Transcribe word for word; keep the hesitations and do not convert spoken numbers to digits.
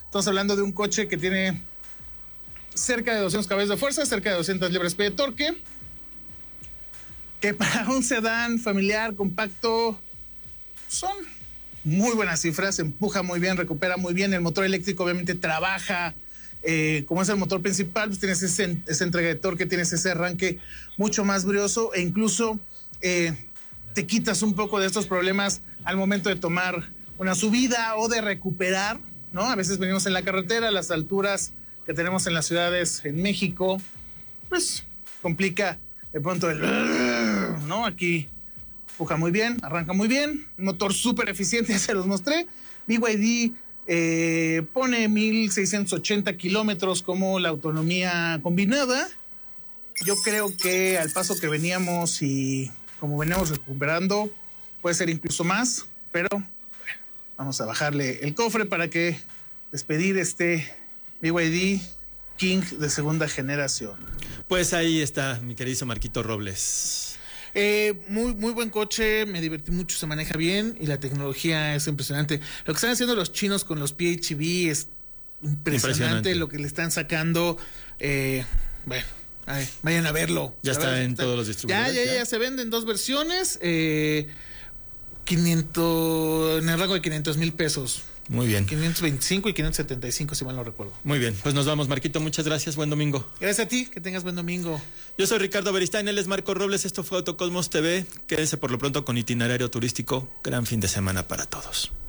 Estamos hablando de un coche que tiene cerca de doscientos caballos de fuerza, cerca de doscientas libras-pie de torque, que para un sedán familiar compacto son muy buenas cifras, empuja muy bien, recupera muy bien. El motor eléctrico obviamente trabaja, eh, como es el motor principal, pues tienes ese, esa entrega de torque, tienes ese arranque mucho más brioso e incluso eh, te quitas un poco de estos problemas al momento de tomar una subida o de recuperar, ¿no? A veces venimos en la carretera, las alturas que tenemos en las ciudades en México, pues complica de pronto el, ¿no? Aquí empuja muy bien, arranca muy bien, motor súper eficiente, ya se los mostré. B Y D eh, pone mil seiscientos ochenta kilómetros como la autonomía combinada. Yo creo que al paso que veníamos y como veníamos recuperando, puede ser incluso más, pero bueno, vamos a bajarle el cofre para que despedir este B Y D King de segunda generación. Pues ahí está, mi querido Marquito Robles. Eh, muy, muy buen coche, me divertí mucho, se maneja bien y la tecnología es impresionante. Lo que están haciendo los chinos con los P H E V es impresionante, impresionante. Lo que le están sacando, eh, bueno, ay, vayan a verlo. Ya está verdad, en está, todos los distribuidores. Ya, ya, ya, ya se venden dos versiones, eh, quinientos, en el rango de quinientos mil pesos. Muy bien. quinientos veinticinco y quinientos setenta y cinco, si mal no recuerdo. Muy bien, pues nos vamos, Marquito, muchas gracias, buen domingo. Gracias a ti, que tengas buen domingo. Yo soy Ricardo Beristain, él es Marco Robles, esto fue Autocosmos T V. Quédense por lo pronto con Itinerario Turístico. Gran fin de semana para todos.